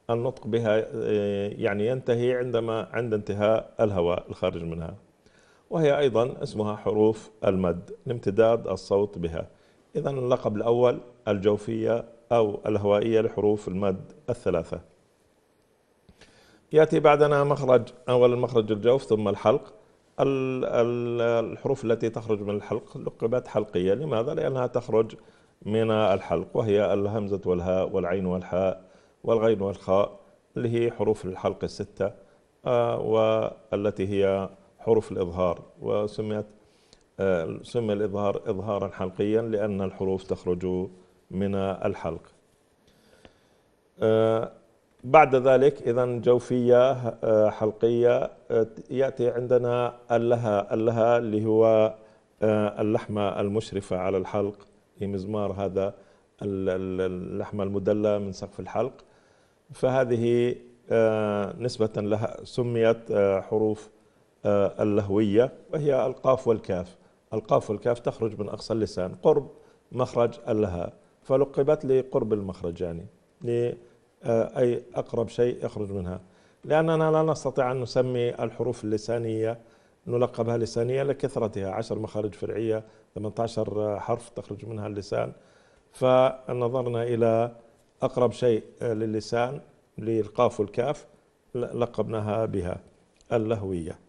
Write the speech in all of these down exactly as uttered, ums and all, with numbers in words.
النطق بها يعني ينتهي عندما عند انتهاء الهواء الخارج منها، وهي أيضا اسمها حروف المد لامتداد الصوت بها. إذا اللقب الأول الجوفية أو الهوائية لحروف المد الثلاثة. يأتي بعدنا مخرج، أول المخرج الجوف ثم الحلق. الحروف التي تخرج من الحلق لقبت حلقية. لماذا؟ لأنها تخرج من الحلق، وهي الهمزة والهاء والعين والحاء والغين والخاء، اللي هي حروف الحلق الستة، والتي هي حروف الإظهار. وسميت سمي الإظهار إظهارا حلقيا لأن الحروف تخرج من الحلق. بعد ذلك إذا جوفية حلقية، يأتي عندنا اللها. اللها اللي هو اللحمة المشرفة على الحلق، لمزمار هذا اللحمة المدلة من سقف الحلق، فهذه نسبة لها سميت حروف اللهوية، وهي القاف والكاف. القاف والكاف تخرج من أقصى اللسان قرب مخرج اللها، فلقبت لقرب المخرج، يعني أي أقرب شيء يخرج منها، لأننا لا نستطيع أن نسمي الحروف اللسانية نلقبها لسانية لكثرتها، عشر مخارج فرعية، ثمانية عشر حرف تخرج منها اللسان، فنظرنا إلى أقرب شيء للسان للقاف والكاف لقبناها بها اللهوية.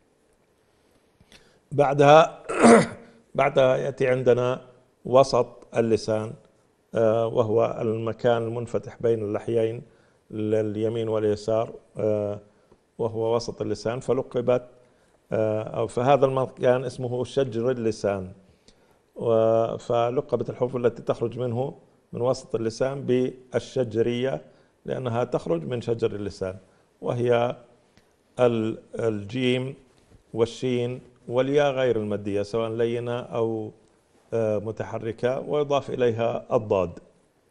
بعدها بعدها يأتي عندنا وسط اللسان، وهو المكان المنفتح بين اللحيين اليمين واليسار، وهو وسط اللسان، فلقبت أو فهذا المكان اسمه شجر اللسان، فلقبت الحروف التي تخرج منه من وسط اللسان بالشجرية، لأنها تخرج من شجر اللسان، وهي الجيم والشين والياء غير المادية سواء لينة أو متحركة، ويضاف إليها الضاد.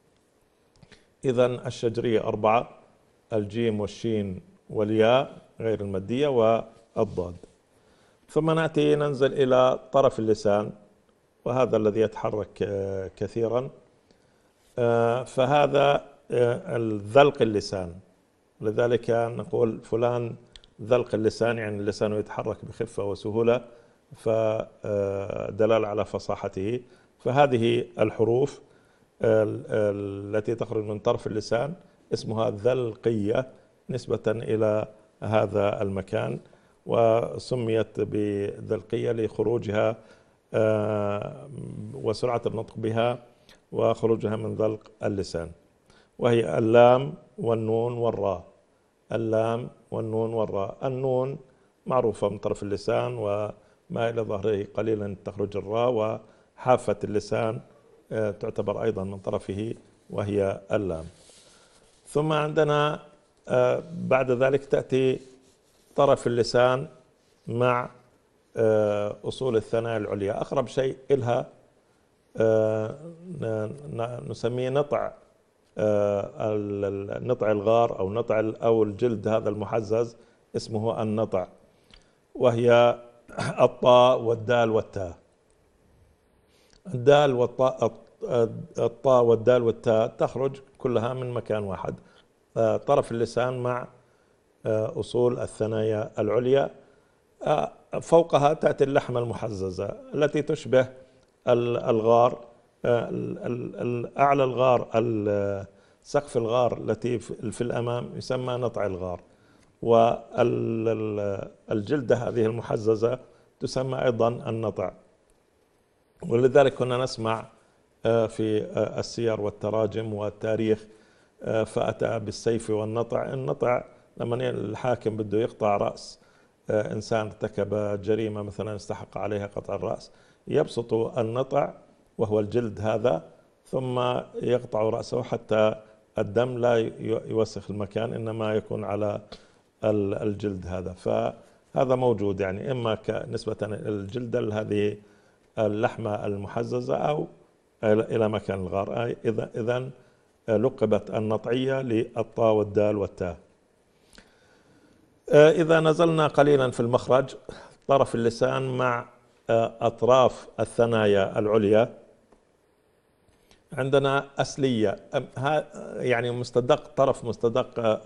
إذن الشجرية أربعة: الجيم والشين والياء غير المادية والضاد. ثم نأتي ننزل إلى طرف اللسان، وهذا الذي يتحرك كثيرا، فهذا ذلق اللسان، لذلك نقول فلان ذلق اللسان، يعني اللسان يتحرك بخفة وسهولة، فدلالة على فصاحته. فهذه الحروف التي تخرج من طرف اللسان اسمها ذلقية نسبة إلى هذا المكان، وسميت بذلقية لخروجها وسرعة النطق بها وخروجها من ذلق اللسان، وهي اللام والنون والراء. اللام والنون والراء. النون معروفة من طرف اللسان وما إلى ظهره قليلا تخرج الراء، وحافة اللسان تعتبر أيضا من طرفه وهي اللام. ثم عندنا بعد ذلك تأتي طرف اللسان مع أصول الثنايا العليا. أقرب شيء إلها نسميه نطع نطع الغار أو نطع أو الجلد هذا المحزز اسمه النطع، وهي الطاء والدال والتاء. الدال والطاء الطاء والدال والتاء تخرج كلها من مكان واحد، طرف اللسان مع أصول الثنايا العليا. فوقها تأتي اللحمة المحززة التي تشبه الغار، أعلى الغار سقف الغار التي في الأمام يسمى نطع الغار، والجلدة هذه المحززة تسمى أيضا النطع. ولذلك كنا نسمع في السير والتراجم والتاريخ فأتى بالسيف والنطع. النطع لما الحاكم بده يقطع رأس إنسان ارتكب جريمة مثلا استحق عليها قطع الرأس، يبسط النطع وهو الجلد هذا ثم يقطع رأسه حتى الدم لا يوسخ المكان، إنما يكون على الجلد هذا. فهذا موجود يعني إما نسبة الجلد هذه اللحمة المحززة أو إلى مكان الغار. إذا إذن لقبت النطعية للطاء والدال والتاء. إذا نزلنا قليلا في المخرج، طرف اللسان مع أطراف الثنايا العليا، عندنا أسلية، يعني مستدق طرف مستدق